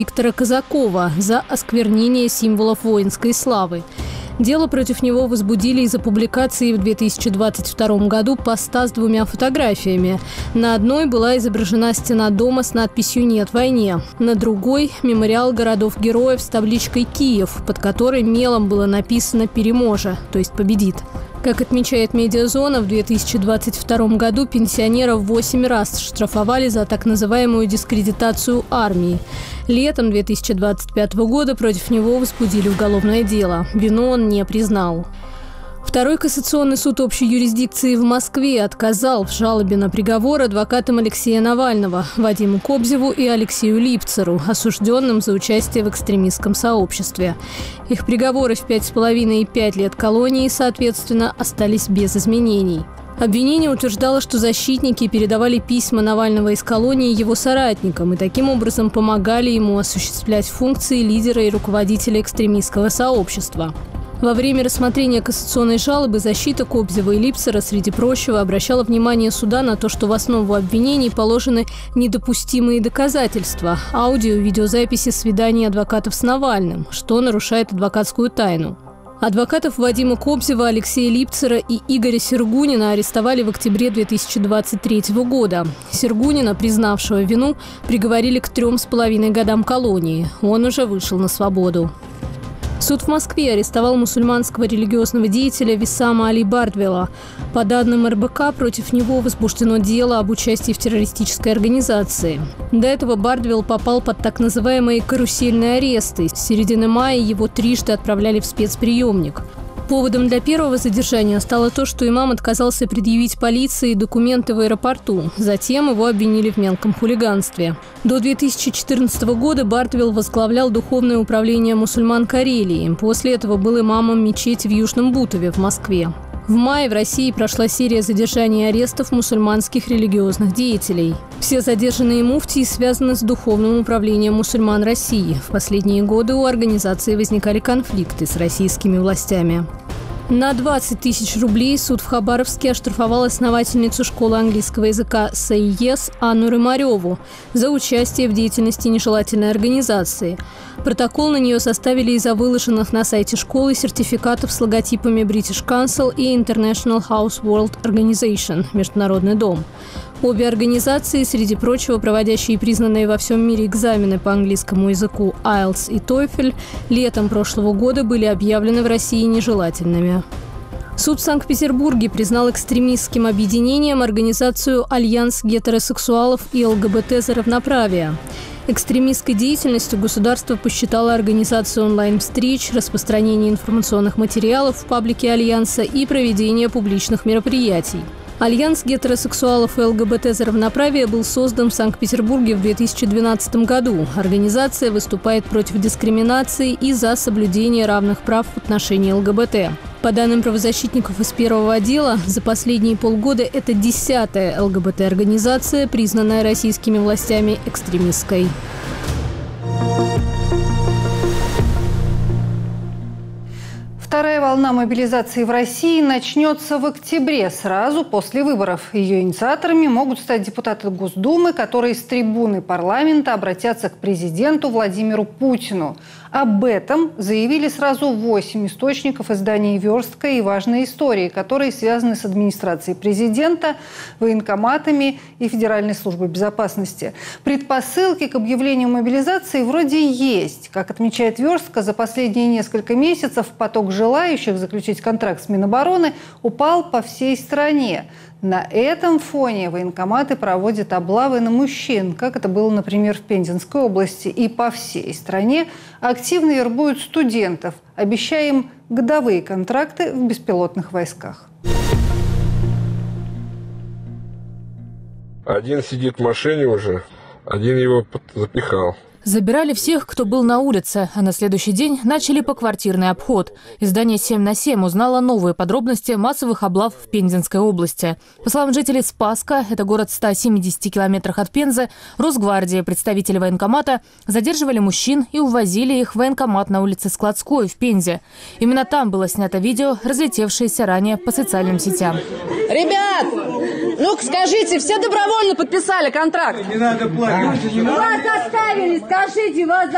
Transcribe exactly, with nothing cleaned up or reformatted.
Виктора Казакова за осквернение символов воинской славы. Дело против него возбудили из-за публикации в две тысячи двадцать втором году поста с двумя фотографиями. На одной была изображена стена дома с надписью «Нет войне». На другой – мемориал городов-героев с табличкой «Киев», под которой мелом было написано «Переможа», то есть «Победит». Как отмечает «Медиазона», в две тысячи двадцать втором году пенсионера в восемь раз штрафовали за так называемую дискредитацию армии. Летом две тысячи двадцать пятого года против него возбудили уголовное дело. Вину он не признал. Второй кассационный суд общей юрисдикции в Москве отказал в жалобе на приговор адвокатам Алексея Навального, Вадиму Кобзеву и Алексею Липцеру, осужденным за участие в экстремистском сообществе. Их приговоры в пять с половиной и пять лет колонии, соответственно, остались без изменений. Обвинение утверждало, что защитники передавали письма Навального из колонии его соратникам и таким образом помогали ему осуществлять функции лидера и руководителя экстремистского сообщества. Во время рассмотрения кассационной жалобы защита Кобзева и Липцера, среди прочего, обращала внимание суда на то, что в основу обвинений положены недопустимые доказательства – аудио- и видеозаписи свиданий адвокатов с Навальным, что нарушает адвокатскую тайну. Адвокатов Вадима Кобзева, Алексея Липцера и Игоря Сергунина арестовали в октябре две тысячи двадцать третьего года. Сергунина, признавшего вину, приговорили к трем с половиной годам колонии. Он уже вышел на свободу. Суд в Москве арестовал мусульманского религиозного деятеля Виссама Али Бардвелла. По данным эр бэ ка, против него возбуждено дело об участии в террористической организации. До этого Бардвелл попал под так называемые карусельные аресты. С середины мая его трижды отправляли в спецприемник. Поводом для первого задержания стало то, что имам отказался предъявить полиции документы в аэропорту. Затем его обвинили в мелком хулиганстве. До две тысячи четырнадцатого года Бардвелл возглавлял духовное управление мусульман Карелии. После этого был имамом мечети в Южном Бутове в Москве. В мае в России прошла серия задержаний и арестов мусульманских религиозных деятелей. Все задержанные муфтии связаны с духовным управлением мусульман России. В последние годы у организации возникали конфликты с российскими властями. На двадцать тысяч рублей суд в Хабаровске оштрафовал основательницу школы английского языка САИЕС Анну Рымареву за участие в деятельности нежелательной организации. Протокол на нее составили из-за выложенных на сайте школы сертификатов с логотипами British Council и International House World Organization – Международный дом. Обе организации, среди прочего, проводящие признанные во всем мире экзамены по английскому языку айлтс и TOEFL, летом прошлого года были объявлены в России нежелательными. Суд в Санкт-Петербурге признал экстремистским объединением организацию «Альянс гетеросексуалов и эл гэ бэ тэ за равноправие». Экстремистской деятельностью государство посчитало организацию онлайн-встреч, распространение информационных материалов в паблике Альянса и проведение публичных мероприятий. Альянс гетеросексуалов и эл гэ бэ тэ за равноправие был создан в Санкт-Петербурге в две тысячи двенадцатом году. Организация выступает против дискриминации и за соблюдение равных прав в отношении эл гэ бэ тэ. По данным правозащитников из первого отдела, за последние полгода это десятая эл гэ бэ тэ-организация, признанная российскими властями экстремистской. Вторая волна мобилизации в России начнется в октябре, сразу после выборов. Ее инициаторами могут стать депутаты Госдумы, которые с трибуны парламента обратятся к президенту Владимиру Путину. Об этом заявили сразу восемь источников издания «Верстка» и «Важные истории», которые связаны с администрацией президента, военкоматами и Федеральной службой безопасности. Предпосылки к объявлению мобилизации вроде есть. Как отмечает «Верстка», за последние несколько месяцев поток желающих заключить контракт с Минобороны упал по всей стране. На этом фоне военкоматы проводят облавы на мужчин, как это было, например, в Пензенской области, и по всей стране активно вербуют студентов, обещая им годовые контракты в беспилотных войсках. Один сидит в машине уже, один его запихал. Забирали всех, кто был на улице, а на следующий день начали поквартирный обход. Издание семь на семь узнало новые подробности массовых облав в Пензенской области. По словам жителей Спасска, это город в ста семидесяти километрах от Пензы, Росгвардия, представители военкомата задерживали мужчин и увозили их в военкомат на улице Складской в Пензе. Именно там было снято видео, разлетевшееся ранее по социальным сетям. Ребят, ну-ка скажите, все добровольно подписали контракт? Не надо плакать. Вас оставили, скажите, вас